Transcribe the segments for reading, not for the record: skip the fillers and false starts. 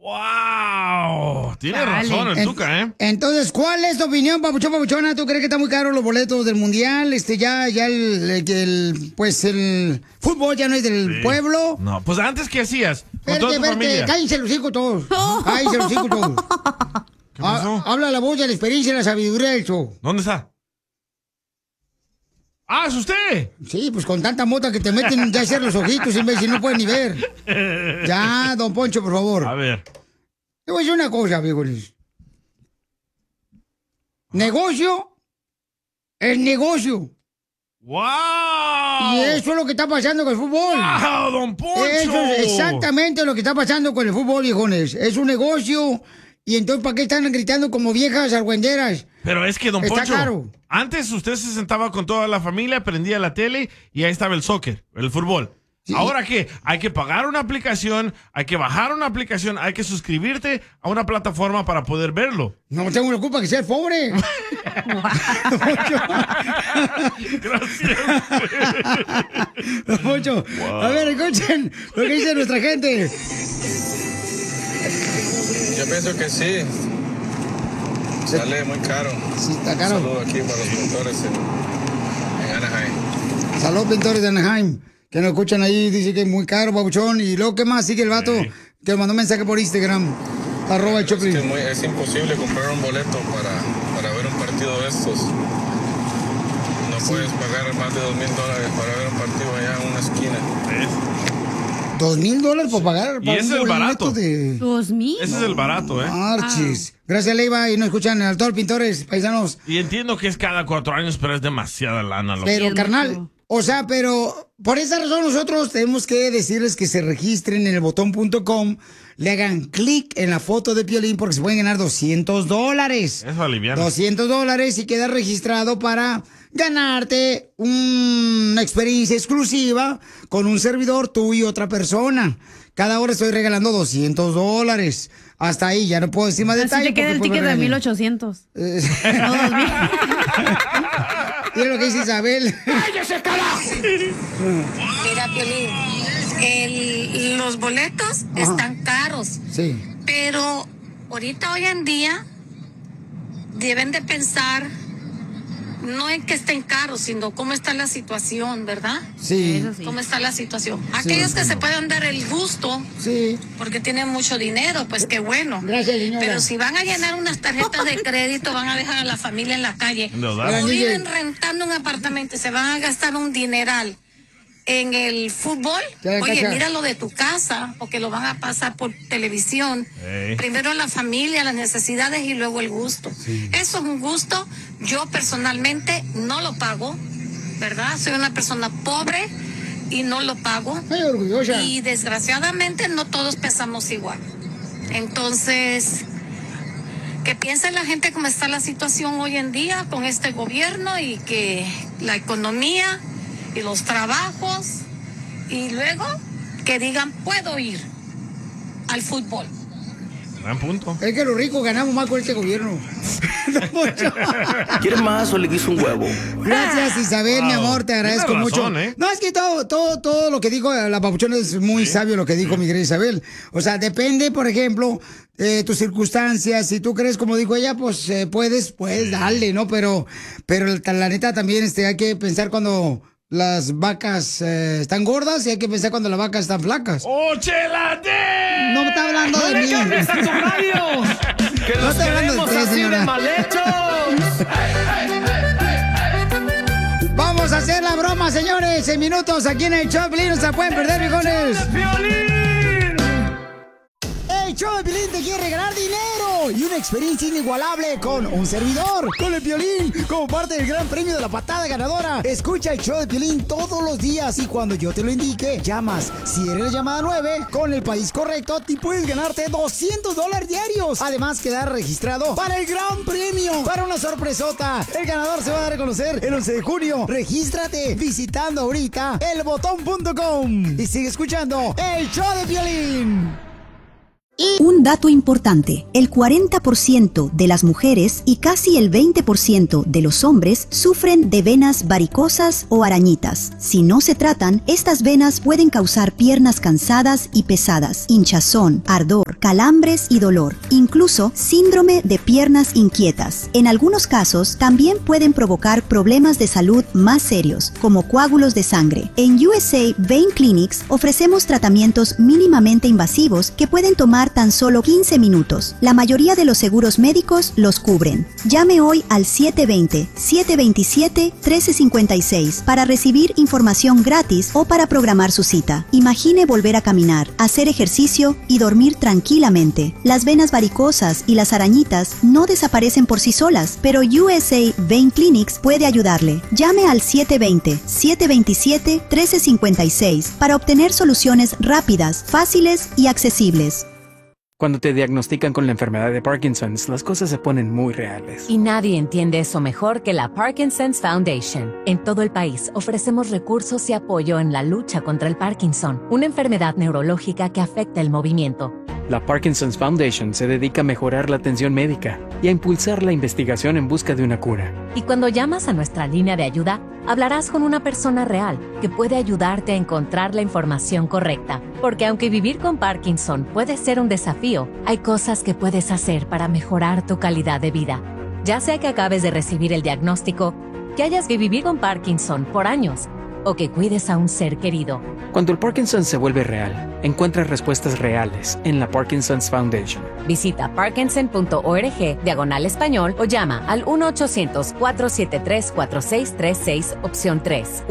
¡Wow! Tiene razón el Tuca, ¿eh? Entonces, ¿cuál es tu opinión, papuchón, papuchona? ¿Tú crees que está muy caro los boletos del mundial? Ya el fútbol ya no es del pueblo. No, pues antes, ¿qué hacías? Con toda tu familia. Cállense los hijos todos. Cállense los hijos todos. ¿Qué pasó? Habla la voz de la experiencia y la sabiduría del show. ¿Dónde está? ¡Ah, es usted! Sí, pues con tanta mota que te meten ya a hacer los ojitos, imbécil, no puedes ni ver. Ya, don Poncho, por favor. A ver. Te voy a decir una cosa, viejones. Negocio es negocio. ¡Wow! Y eso es lo que está pasando con el fútbol. ¡Wow, don Poncho! Eso es exactamente lo que está pasando con el fútbol, viejones. Es un negocio. Y entonces, ¿para qué están gritando como viejas argüenderas? Pero es que, don Está Poncho, caro. Antes usted se sentaba con toda la familia, prendía la tele y ahí estaba el soccer, el fútbol. Sí. ¿Ahora qué? Hay que pagar una aplicación, hay que bajar una aplicación, hay que suscribirte a una plataforma para poder verlo. No tengo la culpa que seas pobre. Gracias. Don Poncho, a ver, escuchen lo que dice nuestra gente. Yo pienso que sí. Sale muy caro. Sí, está caro. Saludos aquí para los pintores en Anaheim. Saludos, pintores de Anaheim, que nos escuchan ahí. Dice que es muy caro, babuchón. Y luego, ¿qué más sigue el vato? Que mandó un mensaje por Instagram. @ Choplin. Es imposible comprar un boleto para ver un partido de estos. No puedes pagar más de $2,000 para ver un partido allá en una esquina. ¿Ves? $2,000 por pagar. Y ese es el barato. ¿2,000? Ese es el barato, ¿eh? Marchis. Gracias, Leiva. Y nos escuchan a todos los pintores, paisanos. Y entiendo que es cada 4 años, pero es demasiada lana. Pero, carnal, o sea, pero por esa razón nosotros tenemos que decirles que se registren en elbotón.com, le hagan clic en la foto de Piolín porque se pueden ganar $200. Eso aliviana. $200 y queda registrado para ganarte una experiencia exclusiva con un servidor, tú y otra persona. Cada hora estoy regalando $200. Hasta ahí, ya no puedo decir más detalles. Así te queda el ticket de 1,800. No, 2,000. Mira lo que dice Isabel. ¡Cállese, carajo! Mira, Piolín, los boletos están caros. Sí. Pero ahorita, hoy en día, deben de pensar no en que estén caros, sino cómo está la situación, ¿verdad? Sí. ¿Cómo está la situación? Aquellos que se puedan dar el gusto, sí, porque tienen mucho dinero, pues qué bueno. Gracias, señora. Pero si van a llenar unas tarjetas de crédito, van a dejar a la familia en la calle. No, O viven rentando un apartamento y se van a gastar un dineral en el fútbol. Oye, mira lo de tu casa, porque lo van a pasar por televisión. Primero la familia, las necesidades y luego el gusto. Sí. Eso es un gusto. Yo personalmente no lo pago, ¿verdad? Soy una persona pobre y no lo pago. Ay, orgullosa. Y desgraciadamente no todos pensamos igual. Entonces, que piense la gente cómo está la situación hoy en día con este gobierno y que la economía y los trabajos, y luego que digan, puedo ir al fútbol. Gran punto. Es que los ricos ganamos más con este gobierno. ¿Quieres más o le quiso un huevo? Gracias, Isabel, mi amor, te agradezco Tienes mucho. razón, ¿eh? No, es que todo lo que dijo la papuchona es muy sabio lo que dijo mi querida Isabel. O sea, depende, por ejemplo, tus circunstancias. Si tú crees, como dijo ella, pues puedes darle, ¿no? Pero la neta también hay que pensar cuando las vacas están gordas y hay que pensar cuando las vacas están flacas. ¡Oh, chelate! No me está hablando de mí. ¡Que No nos está hablando de quedemos usted, así de señora. mal hechos! Vamos a hacer la broma, señores, en minutos aquí en el Choplin. No se la pueden perder, viejones. El show de Piolín te quiere regalar dinero y una experiencia inigualable con un servidor, con el Piolín, como parte del gran premio de la patada ganadora. Escucha el show de Piolín todos los días y cuando yo te lo indique, llamas. Si eres la llamada 9, con el país correcto, te puedes ganarte $200 diarios. Además, quedar registrado para el gran premio, para una sorpresota. El ganador se va a dar a conocer el 11 de junio. Regístrate visitando ahorita elbotón.com y sigue escuchando el show de Piolín. Un dato importante, el 40% de las mujeres y casi el 20% de los hombres sufren de venas varicosas o arañitas. Si no se tratan, estas venas pueden causar piernas cansadas y pesadas, hinchazón, ardor, calambres y dolor, incluso síndrome de piernas inquietas. En algunos casos, también pueden provocar problemas de salud más serios, como coágulos de sangre. En USA Vein Clinics ofrecemos tratamientos mínimamente invasivos que pueden tomar tan solo 15 minutos. La mayoría de los seguros médicos los cubren. Llame hoy al 720-727-1356 para recibir información gratis o para programar su cita. Imagine volver a caminar, hacer ejercicio y dormir tranquilamente. Las venas varicosas y las arañitas no desaparecen por sí solas, pero USA Vein Clinics puede ayudarle. Llame al 720-727-1356 para obtener soluciones rápidas, fáciles y accesibles. Cuando te diagnostican con la enfermedad de Parkinson's, las cosas se ponen muy reales. Y nadie entiende eso mejor que la Parkinson's Foundation. En todo el país ofrecemos recursos y apoyo en la lucha contra el Parkinson, una enfermedad neurológica que afecta el movimiento. La Parkinson's Foundation se dedica a mejorar la atención médica y a impulsar la investigación en busca de una cura. Y cuando llamas a nuestra línea de ayuda, hablarás con una persona real que puede ayudarte a encontrar la información correcta. Porque aunque vivir con Parkinson puede ser un desafío, hay cosas que puedes hacer para mejorar tu calidad de vida. Ya sea que acabes de recibir el diagnóstico, que hayas que vivir con Parkinson por años, o que cuides a un ser querido. Cuando el Parkinson se vuelve real, encuentra respuestas reales en la Parkinson's Foundation. Visita parkinson.org/español o llama al 1-800-473-4636, opción 3.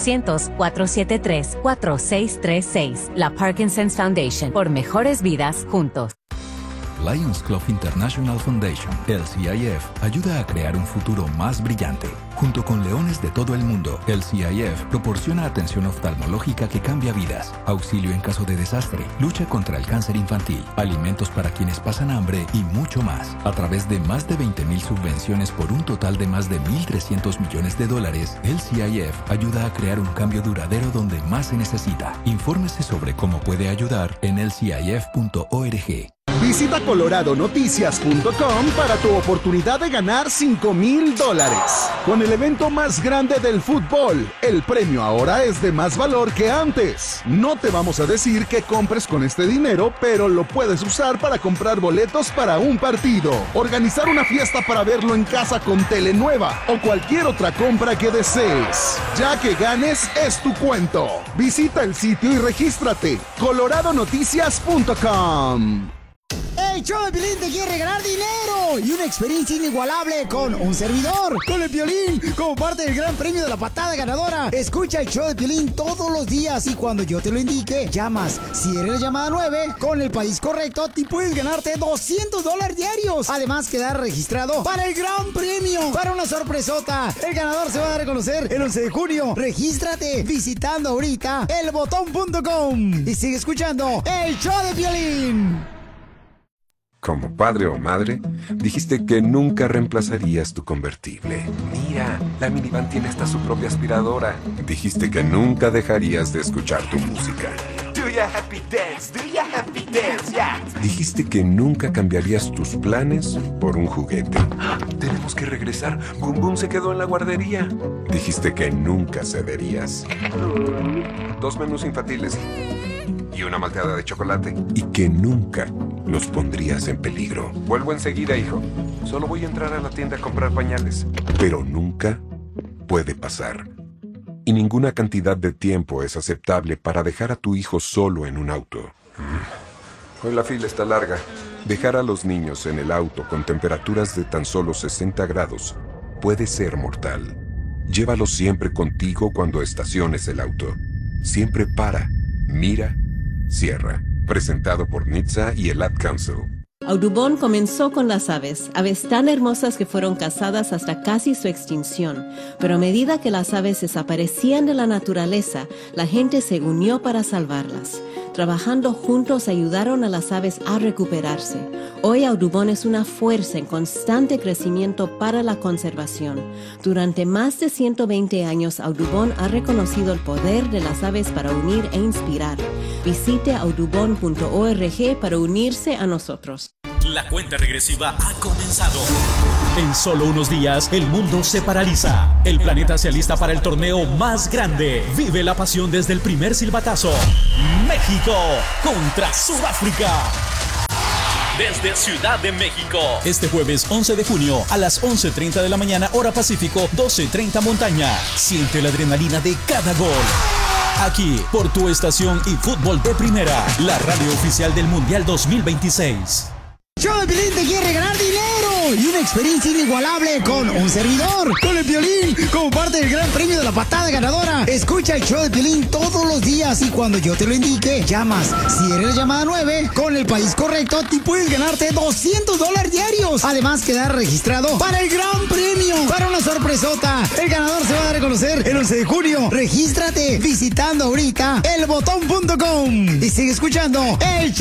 1-800-473-4636. La Parkinson's Foundation, por mejores vidas juntos. Lions Club International Foundation, LCIF, ayuda a crear un futuro más brillante. Junto con leones de todo el mundo, LCIF proporciona atención oftalmológica que cambia vidas, auxilio en caso de desastre, lucha contra el cáncer infantil, alimentos para quienes pasan hambre y mucho más. A través de más de 20,000 subvenciones por un total de más de $1,300 millones, LCIF ayuda a crear un cambio duradero donde más se necesita. Infórmese sobre cómo puede ayudar en lcif.org. Visita coloradonoticias.com para tu oportunidad de ganar $5,000. Con el evento más grande del fútbol, el premio ahora es de más valor que antes. No te vamos a decir qué compres con este dinero, pero lo puedes usar para comprar boletos para un partido, organizar una fiesta para verlo en casa con tele nueva o cualquier otra compra que desees. Ya que ganes, es tu cuento. Visita el sitio y regístrate. coloradonoticias.com. El show de Piolín te quiere regalar dinero y una experiencia inigualable con un servidor, con el Piolín, como parte del gran premio de la patada ganadora. Escucha el show de Piolín todos los días y cuando yo te lo indique, llamas. Si eres la llamada 9, con el país correcto, te puedes ganarte $200 diarios. Además, quedar registrado para el gran premio, para una sorpresota. El ganador se va a dar a conocer el 11 de junio. Regístrate visitando ahorita elbotón.com y sigue escuchando el show de Piolín. Como padre o madre, dijiste que nunca reemplazarías tu convertible. Mira, la minivan tiene hasta su propia aspiradora. Dijiste que nunca dejarías de escuchar tu música. Do ya happy dance, do ya happy dance, yeah. Dijiste que nunca cambiarías tus planes por un juguete. Tenemos que regresar. Boom Boom se quedó en la guardería. Dijiste que nunca cederías. 2 menús infantiles y una malteada de chocolate. Y que nunca los pondrías en peligro. Vuelvo enseguida, hijo. Solo voy a entrar a la tienda a comprar pañales. Pero nunca puede pasar. Y ninguna cantidad de tiempo es aceptable para dejar a tu hijo solo en un auto. Hoy la fila está larga. Dejar a los niños en el auto con temperaturas de tan solo 60 grados puede ser mortal. Llévalos siempre contigo cuando estaciones el auto. Siempre para, mira, cierra. Presentado por NHTSA y el Ad Council. Audubon comenzó con las aves tan hermosas que fueron cazadas hasta casi su extinción. Pero a medida que las aves desaparecían de la naturaleza, la gente se unió para salvarlas. Trabajando juntos ayudaron a las aves a recuperarse. Hoy Audubon es una fuerza en constante crecimiento para la conservación. Durante más de 120 años, Audubon ha reconocido el poder de las aves para unir e inspirar. Visite audubon.org para unirse a nosotros. La cuenta regresiva ha comenzado. En solo unos días, el mundo se paraliza. El planeta se alista para el torneo más grande. Vive la pasión desde el primer silbatazo. México contra Sudáfrica. Desde Ciudad de México. Este jueves 11 de junio a las 11:30 de la mañana, hora Pacífico, 12:30 montaña. Siente la adrenalina de cada gol. Aquí, por tu estación y Fútbol de Primera, la radio oficial del Mundial 2026. Show de Piolín te quiere ganar dinero y una experiencia inigualable con un servidor, con el Piolín, como parte del gran premio de la patada ganadora. Escucha el show de Piolín todos los días y cuando yo te lo indique, llamas. Si eres llamada 9, con el país correcto, te puedes ganarte $200 diarios. Además, quedar registrado para el gran premio, para una sorpresota. El ganador se va a dar a conocer el 11 de junio. Regístrate visitando ahorita elbotón.com y sigue escuchando el